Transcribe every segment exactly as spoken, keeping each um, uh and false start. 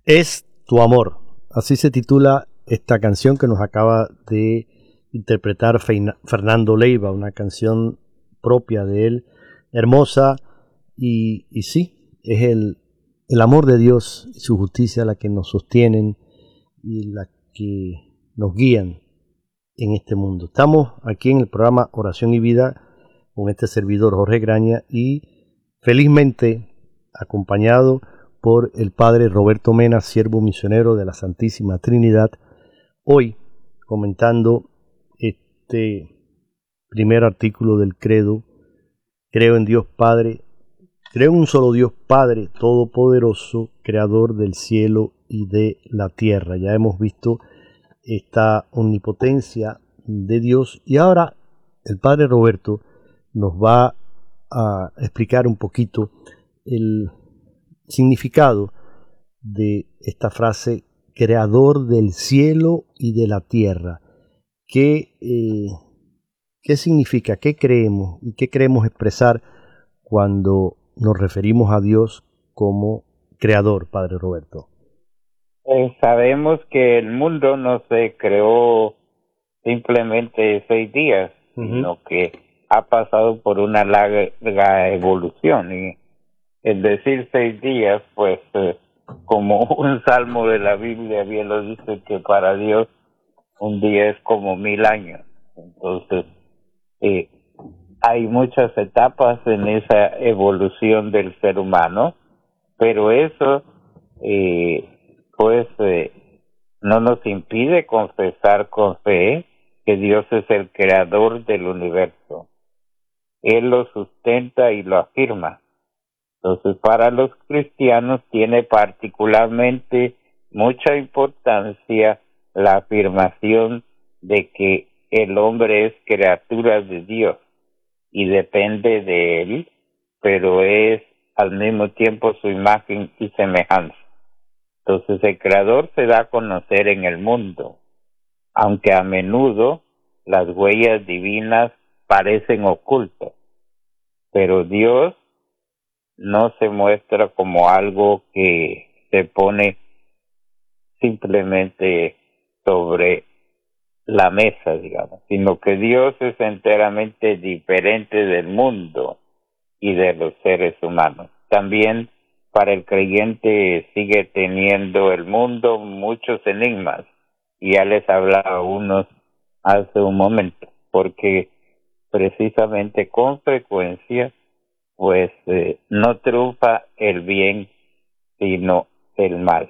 Es tu amor. Así se titula esta canción que nos acaba de interpretar Feina- Fernando Leiva, una canción propia de él, hermosa, y, y sí, es el, el amor de Dios y su justicia la que nos sostienen y la que nos guían en este mundo. Estamos aquí en el programa Oración y Vida con este servidor Jorge Graña y felizmente acompañado por el Padre Roberto Mena, siervo misionero de la Santísima Trinidad, hoy comentando este primer artículo del credo: creo en Dios Padre, creo en un solo Dios Padre Todopoderoso, Creador del cielo y de la tierra. Ya hemos visto esta omnipotencia de Dios y ahora el Padre Roberto nos va a explicar un poquito el significado de esta frase, creador del cielo y de la tierra. ¿Qué, eh, qué significa? ¿Qué creemos? ¿Y qué queremos expresar cuando nos referimos a Dios como creador, Padre Roberto? Eh, sabemos que el mundo no se creó simplemente seis días, uh-huh. sino que ha pasado por una larga evolución. Y es decir, seis días, pues, eh, como un salmo de la Biblia bien lo dice, que para Dios un día es como mil años. Entonces, eh, hay muchas etapas en esa evolución del ser humano, pero eso, eh, pues, eh, no nos impide confesar con fe que Dios es el creador del universo. Él lo sustenta y lo afirma. Entonces, para los cristianos tiene particularmente mucha importancia la afirmación de que el hombre es criatura de Dios y depende de él, pero es al mismo tiempo su imagen y semejanza. Entonces, el creador se da a conocer en el mundo, aunque a menudo las huellas divinas parecen ocultas, pero Dios no se muestra como algo que se pone simplemente sobre la mesa, digamos, sino que Dios es enteramente diferente del mundo y de los seres humanos. También para el creyente sigue teniendo el mundo muchos enigmas, y ya les hablaba unos hace un momento, porque precisamente con frecuencia pues eh, no triunfa el bien, sino el mal.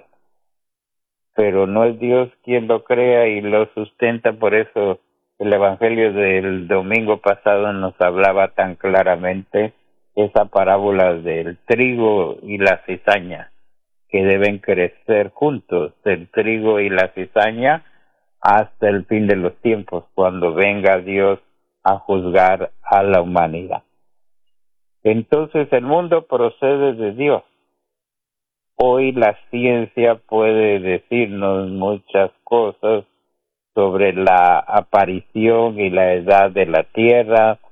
Pero no es Dios quien lo crea y lo sustenta. Por eso el Evangelio del domingo pasado nos hablaba tan claramente esa parábola del trigo y la cizaña, que deben crecer juntos, el trigo y la cizaña, hasta el fin de los tiempos, cuando venga Dios a juzgar a la humanidad. Entonces el mundo procede de Dios. Hoy la ciencia puede decirnos muchas cosas sobre la aparición y la edad de la Tierra,